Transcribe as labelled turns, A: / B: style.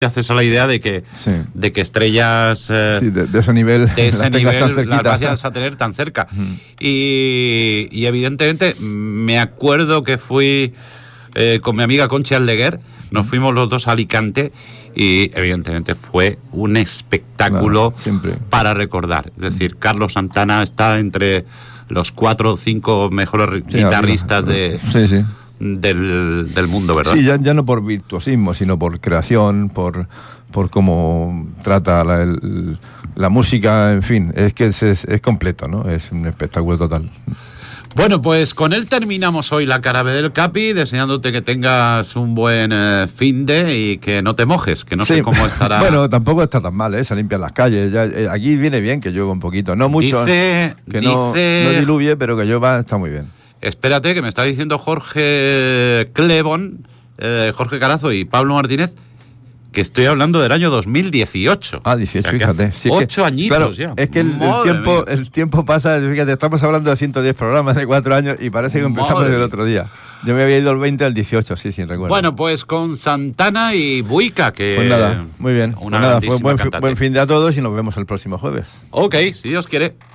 A: te haces a la idea de que estrellas
B: de ese nivel,
A: las vayas a tener tan cerca. Y evidentemente me acuerdo que fui con mi amiga Conchi Aldeguer, nos fuimos los dos a Alicante y evidentemente fue un espectáculo para recordar. Es decir, Carlos Santana está entre los 4 o 5 mejores guitarristas del mundo, ¿verdad?
B: Sí, ya no por virtuosismo, sino por creación, por cómo trata la música, en fin, es que es completo, ¿no? Es un espectáculo total.
A: Bueno, pues con él terminamos hoy la Cara B del Capi, deseándote que tengas un buen fin de y que no te mojes, que no sé cómo estará.
B: Bueno, tampoco está tan mal, se limpian las calles. Ya, aquí viene bien que llueva un poquito, no mucho, no diluvie, pero que llueva está muy bien.
A: Espérate, que me está diciendo Jorge Clebón, Jorge Carazo y Pablo Martínez, que estoy hablando del año 2018.
B: 18, o sea, fíjate.
A: Sí, 8 añitos
B: claro,
A: ya.
B: Es que el tiempo pasa, fíjate, estamos hablando de 110 programas de 4 años y parece que empezamos el otro día. Yo me había ido el 20 al 18, sí, recuerdo.
A: Bueno, pues con Santana y Buica, que...
B: Pues nada, muy bien. Fue buen fin de a todos y nos vemos el próximo jueves.
A: Ok, si Dios quiere.